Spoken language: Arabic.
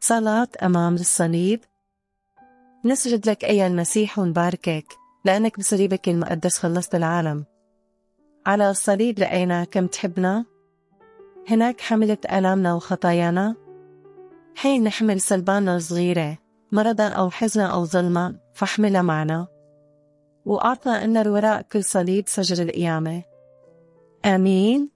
صلاة أمام الصليب. نسجد لك أيها المسيح ونباركك لأنك بصليبك المقدس خلصت العالم. على الصليب رأينا كم تحبنا، هناك حملت آلامنا وخطايانا. حين نحمل سلباننا الصغيرة، مرضا أو حزنا أو ظلما، فاحملها معنا، وأعطنا أن وراء كل صليب سجل القيامة. آمين.